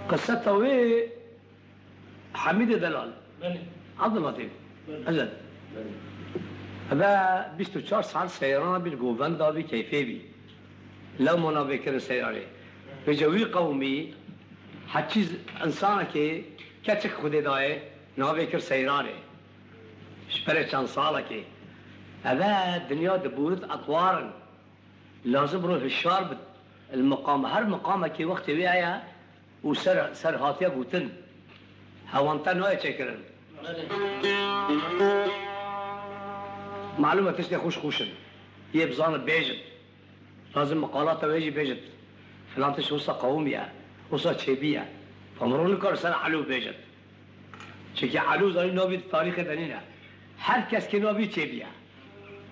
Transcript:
قصة توي حميد دلال بله عبد اللطيف بله أجل هذا 24 ساعت سيران بالجوفان دا بكيفي بي لو منا بكر سيراني بجوي قومي حتى إنسان كي كتك خدي داي نابكر سيراني شبرة كان صالة هذا الدنيا دبورت أطوارا لازم روح الشارب المقام هر مقامة كي وقت ويايا وسر هاتيا بوتن هوانتا نوية تشكرن معلومة تشتي خوشن يبزان بيجت لازم مقالات ويجي بيجت فلان تش وصا قومية وصا تشيبية فمرون الكار سنة علو بيجت شكي علو زاري نوبي تاريخ دنينا هر کس که نابی چه بیا